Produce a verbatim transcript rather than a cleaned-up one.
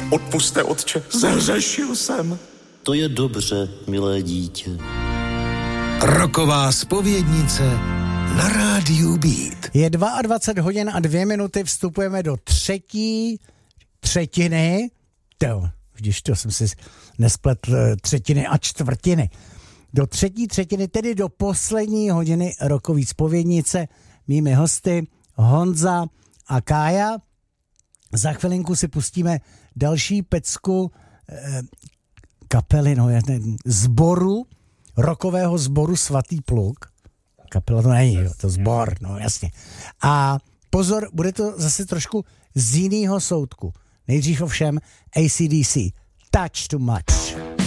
Odpuste, otče, zhřešil jsem. To je dobře, milé dítě. Roková zpovědnice na rádiu Beat. Je dvacet dva hodin a dvě minuty, vstupujeme do třetí třetiny. To, když to jsem si nespletl třetiny a čtvrtiny. Do třetí třetiny, tedy do poslední hodiny rokový zpovědnice. Mými hosty Honza a Kája. Za chvilinku si pustíme další pecku eh, kapely, no, zboru, rockového sboru Svatý pluk. Kapela to není, jo, to sbor, no jasně. A pozor, bude to zase trošku z jiného soudku. Nejdřív ovšem A C D C. Touch Too Much.